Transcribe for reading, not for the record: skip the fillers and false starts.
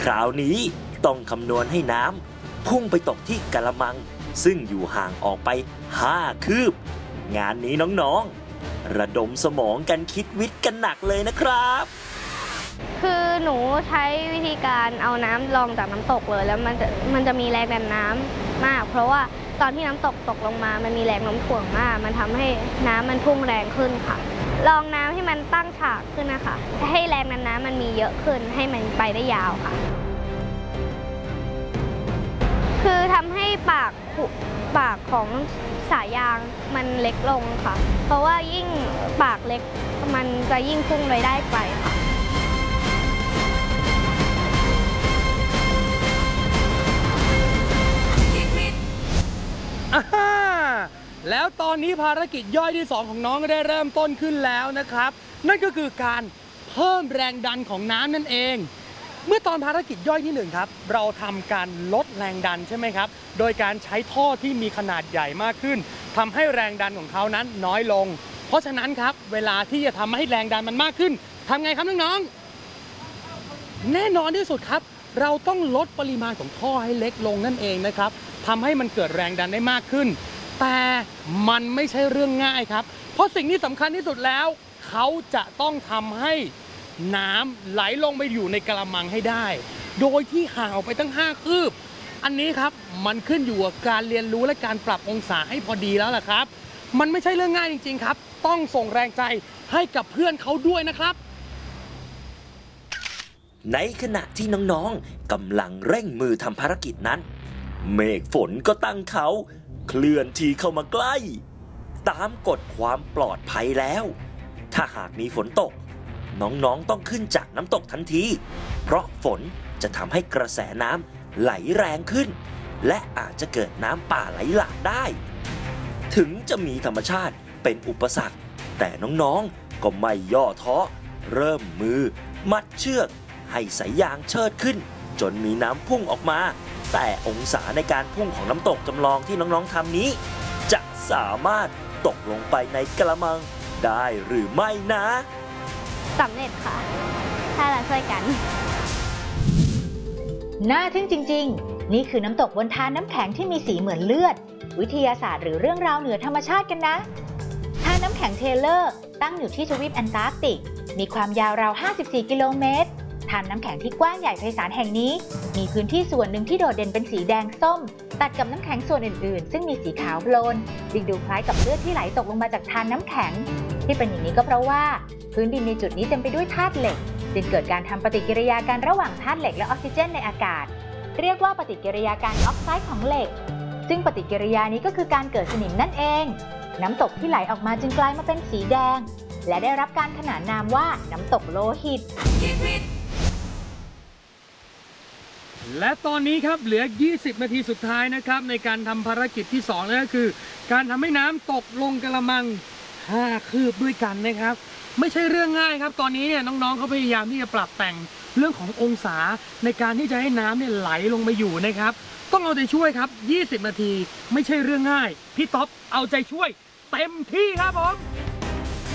ราวนี้ต้องคำนวณให้น้ำพุ่งไปตกที่กะละมังซึ่งอยู่ห่างออกไป5 คืบงานนี้น้องๆระดมสมองกันคิดวิทย์กันหนักเลยนะครับคือหนูใช้วิธีการเอาน้ำลองจากน้ำตกเลยแล้วมันจะมีแรงดันน้ำมากเพราะว่าตอนที่น้ำตกลงมามันมีแรงโน้มถ่วงมากมันทำให้น้ำมันพุ่งแรงขึ้นค่ะลองน้ำให้มันตั้งฉากขึ้นนะคะให้แรงดันน้ำมันมีเยอะขึ้นให้มันไปได้ยาวค่ะคือทำให้ปากของสายยางมันเล็กลงค่ะเพราะว่ายิ่งปากเล็กมันจะยิ่งพุ่งไปได้ไกลค่ะแล้วตอนนี้ภารกิจย่อยที่2ของน้องก็ได้เริ่มต้นขึ้นแล้วนะครับนั่นก็คือการเพิ่มแรงดันของน้ำนั่นเองเมื่อตอนภารกิจย่อยที่1ครับเราทำการลดแรงดันใช่ไหมครับโดยการใช้ท่อที่มีขนาดใหญ่มากขึ้นทำให้แรงดันของเขานั้นน้อยลงเพราะฉะนั้นครับเวลาที่จะทำให้แรงดันมันมากขึ้นทำไงครับน้องๆแน่นอนที่สุดครับเราต้องลดปริมาณของท่อให้เล็กลงนั่นเองนะครับทำให้มันเกิดแรงดันได้มากขึ้นแต่มันไม่ใช่เรื่องง่ายครับเพราะสิ่งที่สำคัญที่สุดแล้วเขาจะต้องทำให้น้ำไหลลงไปอยู่ในกระมังให้ได้โดยที่ห่างออกไปตั้ง5 คืบอันนี้ครับมันขึ้นอยู่กับการเรียนรู้และการปรับองศาให้พอดีแล้วล่ะครับมันไม่ใช่เรื่องง่ายจริงๆครับต้องส่งแรงใจให้กับเพื่อนเขาด้วยนะครับในขณะที่น้องๆกำลังเร่งมือทำภารกิจนั้นเมฆฝนก็ตั้งเขาเคลื่อนที่เข้ามาใกล้ตามกฎความปลอดภัยแล้วถ้าหากมีฝนตกน้องๆต้องขึ้นจากน้ำตกทันทีเพราะฝนจะทำให้กระแสน้ำไหลแรงขึ้นและอาจจะเกิดน้ำป่าไหลหลากได้ถึงจะมีธรรมชาติเป็นอุปสรรคแต่น้องๆก็ไม่ย่อท้อเริ่มมือมัดเชือกให้สายยางเชิดขึ้นจนมีน้ำพุ่งออกมาแต่องศาในการพุ่งของน้ำตกจำลองที่น้องๆทำนี้จะสามารถตกลงไปในกระมังได้หรือไม่นะสำเร็จค่ะถ้าเราช่วยกันน่าทึ่งจริงๆนี่คือน้ำตกบนทานน้ำแข็งที่มีสีเหมือนเลือดวิทยาศาสตร์หรือเรื่องราวเหนือธรรมชาติกันนะทานน้ำแข็งเทเลอร์ตั้งอยู่ที่ทวีปแอนตาร์กติกมีความยาวราว54 กิโลเมตรทานน้ำแข็งที่กว้างใหญ่ไพศาลแห่งนี้มีพื้นที่ส่วนหนึ่งที่โดดเด่นเป็นสีแดงส้มตัดกับน้ำแข็งส่วนอื่นๆซึ่งมีสีขาวโพลนจึงดูคล้ายกับเลือดที่ไหลตกลงมาจากทานน้ำแข็งที่เป็นอย่างนี้ก็เพราะว่าพื้นดินในจุดนี้เต็มไปด้วยธาตุเหล็กจึงเกิดการทำปฏิกิริยากันระหว่างธาตุเหล็กและออกซิเจนในอากาศเรียกว่าปฏิกิริยาการออกไซด์ของเหล็กซึ่งปฏิกิริยานี้ก็คือการเกิดสนิมนั่นเองน้ำตกที่ไหลออกมาจึงกลายมาเป็นสีแดงและได้รับการขนานนามว่าน้ำตกโลหิตและตอนนี้ครับเหลือ20 นาทีสุดท้ายนะครับในการทำภารกิจที่2นั่นก็คือการทำให้น้ำตกลงกระมัง5 คืบด้วยกันนะครับไม่ใช่เรื่องง่ายครับตอนนี้เนี่ยน้องๆเขาพยายามที่จะปรับแต่งเรื่องขององศาในการที่จะให้น้ำเนี่ยไหลลงไปอยู่นะครับต้องเอาใจช่วยครับ20 นาทีไม่ใช่เรื่องง่ายพี่ท็อปเอาใจช่วยเต็มที่ครับผม